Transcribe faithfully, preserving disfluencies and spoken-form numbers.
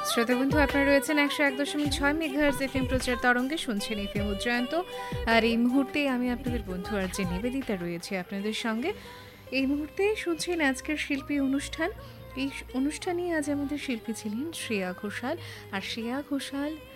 শ্রোতাবন্ধু, আপনারা রয়েছেন একশো এক দশমিক ছয় মেগাহার্জ এফএম প্রচার তরঙ্গে, শুনছেন এফএম উজ্জয়ন্ত। আর এই মুহূর্তে আমি আপনাদের বন্ধু আর যে নিবেদিতা রয়েছে আপনাদের সঙ্গে। এই মুহূর্তে শুনছেন আজকের শিল্পী অনুষ্ঠান। এই অনুষ্ঠানে আজ আমাদের শিল্পী ছিলেন শ্রেয়া ঘোষাল। আর শ্রেয়া ঘোষাল